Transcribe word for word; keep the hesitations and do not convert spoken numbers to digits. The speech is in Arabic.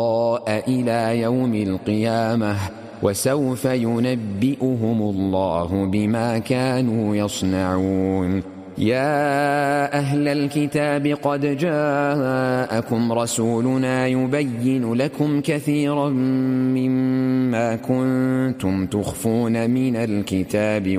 إلى يوم القيامة وسوف ينبئهم الله بما كانوا يصنعون. يا أهل الكتاب قد جاءكم رسولنا يبين لكم كثيرا مما كنتم تخفون من الكتاب